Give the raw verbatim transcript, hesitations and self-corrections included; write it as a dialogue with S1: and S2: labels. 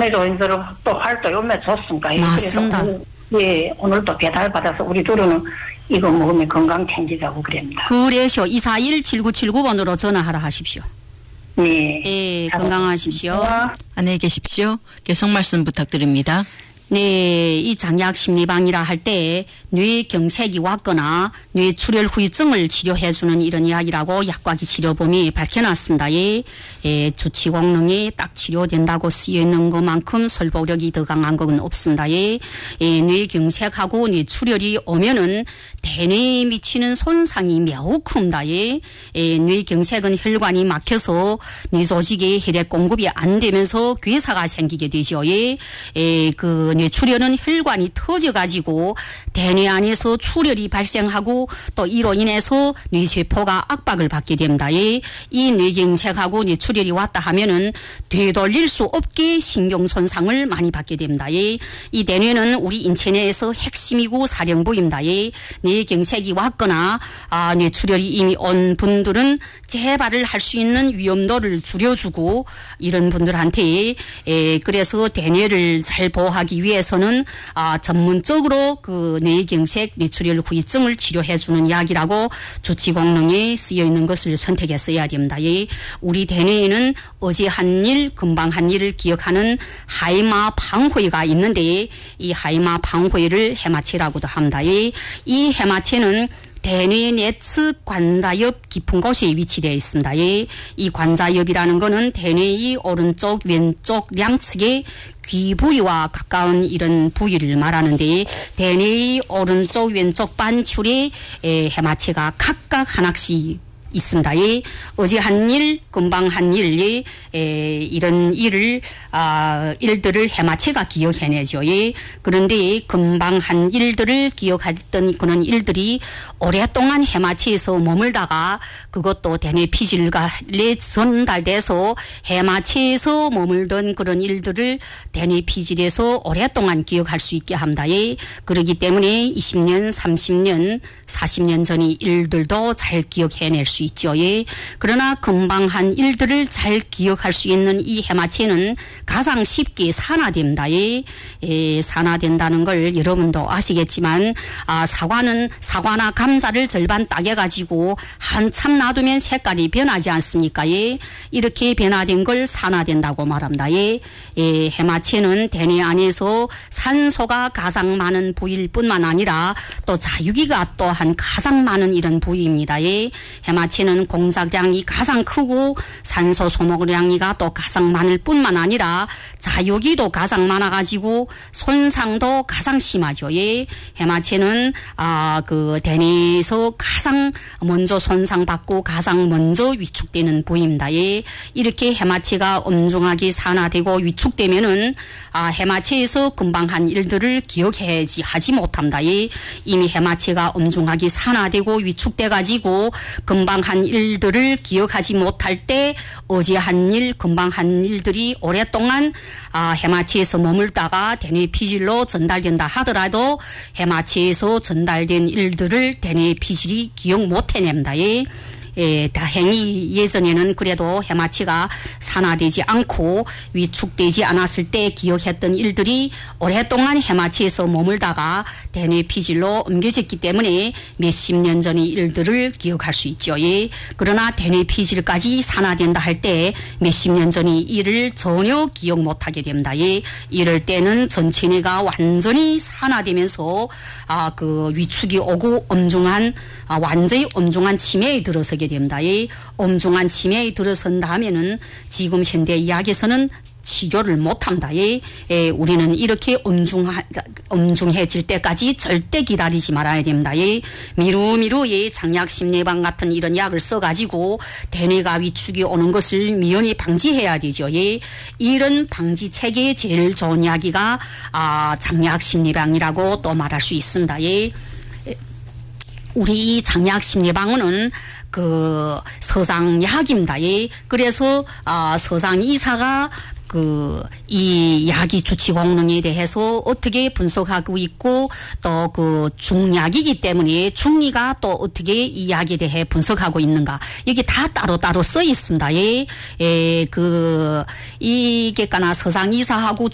S1: 조인서로 또 활동이 얼마나 좋습니까?
S2: 맞습니다.
S1: 그래서 오늘, 예, 오늘 또 배달 받아서 우리 둘은 이거 먹으면 건강 챙기자고 그럽니다.
S2: 그래쇼. 이사일 칠구칠구 번으로 전화하라 하십시오.
S1: 네.
S2: 예, 건강하십시오.
S3: 안녕히 계십시오. 계속 말씀 부탁드립니다.
S2: 네, 이 장약 심리방이라 할 때 뇌경색이 왔거나 뇌출혈 후유증을 치료해주는 이런 이야기라고 약과기 치료범이 밝혀놨습니다. 예, 예, 주치功能이 딱 치료된다고 쓰여 있는 것만큼 설보력이 더 강한 건 없습니다. 예, 예, 뇌경색하고 뇌출혈이 오면은 대뇌에 미치는 손상이 매우 큽니다. 예, 예, 뇌경색은 혈관이 막혀서 뇌조직에 혈액 공급이 안 되면서 괴사가 생기게 되죠. 예, 예, 그 뇌출혈은 혈관이 터져가지고 대뇌 안에서 출혈이 발생하고 또 이로 인해서 뇌세포가 압박을 받게 됩니다. 이 뇌경색하고 뇌출혈이 왔다 하면은 되돌릴 수 없게 신경손상을 많이 받게 됩니다. 이 대뇌는 우리 인체 내에서 핵심이고 사령부입니다. 뇌경색이 왔거나 아, 뇌출혈이 이미 온 분들은 재발을 할 수 있는 위험도를 줄여주고 이런 분들한테 에, 그래서 대뇌를 잘 보호하기 위해서는 아, 전문적으로 그 뇌경색, 뇌출혈 후유증을 치료해주는 약이라고 주치공능에 쓰여 있는 것을 선택했어야 됩니다. 예, 우리 대뇌에는 어제 한 일, 금방 한 일을 기억하는 하이마 방회가 있는데 이 하이마 방회를 해마체라고도 합니다. 예, 이 해마체는 대뇌 내측 관자엽 깊은 곳에 위치되어 있습니다. 예, 이 관자엽이라는 것은 대뇌의 오른쪽, 왼쪽 양측의 귀 부위와 가까운 이런 부위를 말하는데 대뇌의 오른쪽, 왼쪽 반출에 해마체가 각각 하나씩 있습니다. 예, 어제 한 일, 금방 한 일, 예, 이런 일을, 아, 일들을 해마체가 기억해내죠. 예, 그런데 금방 한 일들을 기억했던 그런 일들이 오랫동안 해마체에서 머물다가 그것도 대뇌 피질관에 전달돼서 해마체에서 머물던 그런 일들을 대뇌 피질에서 오랫동안 기억할 수 있게 합니다. 예, 그렇기 때문에 이십 년, 삼십 년, 사십 년 전의 일들도 잘 기억해낼 수 있죠. 예. 그러나 금방 한 일들을 잘 기억할 수 있는 이 해마체는 가장 쉽게 산화됩니다. 예. 예, 산화된다는 걸 여러분도 아시겠지만 아, 사과는 사과나 감자를 절반 따개가지고 한참 놔두면 색깔이 변하지 않습니까? 예. 이렇게 변화된 걸 산화된다고 말합니다. 예. 예, 해마체는 대뇌 안에서 산소가 가장 많은 부위일 뿐만 아니라 또 자유기가 또한 가장 많은 이런 부위입니다. 예. 해마체는 공작량이 가장 크고 산소 소모량이가 또 가장 많을 뿐만 아니라 자유기도 가장 많아가지고 손상도 가장 심하죠. 예. 해마체는 아, 그 대뇌에서 가장 먼저 손상받고 가장 먼저 위축되는 부위입니다. 예. 이렇게 해마체가 엄중하게 산화되고 위축되면은 아, 해마체에서 금방 한 일들을 기억해야지 하지 못합니다. 예. 이미 해마체가 엄중하게 산화되고 위축돼 가지고 금방 한 일들을 기억하지 못할 때 어제 한 일, 금방 한 일들이 오랫동안 아, 해마체에서 머물다가 대뇌 피질로 전달된다 하더라도 해마체에서 전달된 일들을 대뇌 피질이 기억 못 해냅니다. 예. 예, 다행히 예전에는 그래도 해마체가 산화되지 않고 위축되지 않았을 때 기억했던 일들이 오랫동안 해마체에서 머물다가 대뇌 피질로 옮겨졌기 때문에 몇십 년 전의 일들을 기억할 수 있죠. 예. 그러나 대뇌 피질까지 산화된다 할 때 몇십 년 전의 일을 전혀 기억 못하게 됩니다. 예. 이럴 때는 전체 뇌가 완전히 산화되면서 아, 그 위축이 오고 엄중한 아, 완전히 엄중한 치매에 들어서게 됩니다. 이 엄중한 치매에 들어선다 하면은 지금 현대 의학에서는 치료를 못합니다. 예, 예, 우리는 이렇게 엄중하, 엄중해질 때까지 절대 기다리지 말아야 됩니다. 예, 미루미루 예, 장약심내방 같은 이런 약을 써가지고 대뇌가 위축이 오는 것을 미연히 방지해야 되죠. 예, 이런 방지 체계에 제일 좋은 약이가 아, 장약심내방이라고 또 말할 수 있습니다. 예, 우리 장약심내방은 그 서장약입니다. 예, 그래서 아, 서장 이사가 그, 이 약이 주치功能에 대해서 어떻게 분석하고 있고 또 그 중약이기 때문에 중리가 또 어떻게 이 약에 대해 분석하고 있는가. 여기 다 따로따로 써 있습니다. 예, 예, 그, 이게까나 서장 이사하고